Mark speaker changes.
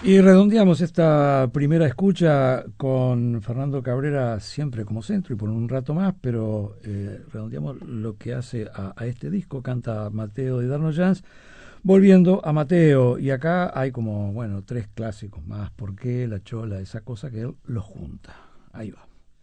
Speaker 1: Y redondeamos esta primera escucha con Fernando Cabrera siempre como centro y por un rato más, pero redondeamos lo que hace a este disco, canta Mateo de Darno Jans, volviendo a Mateo, y acá hay como, bueno, tres clásicos más, ¿por qué? La Chola, esa cosa que él los junta. Ahí va.